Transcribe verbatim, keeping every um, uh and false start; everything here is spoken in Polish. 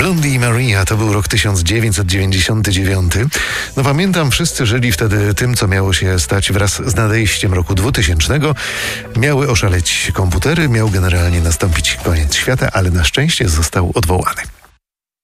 Bundy Maria, to był rok tysiąc dziewięćset dziewięćdziesiąty dziewiąty. No pamiętam, wszyscy żyli wtedy tym, co miało się stać wraz z nadejściem roku dwutysięcznego. Miały oszaleć komputery, miał generalnie nastąpić koniec świata, ale na szczęście został odwołany.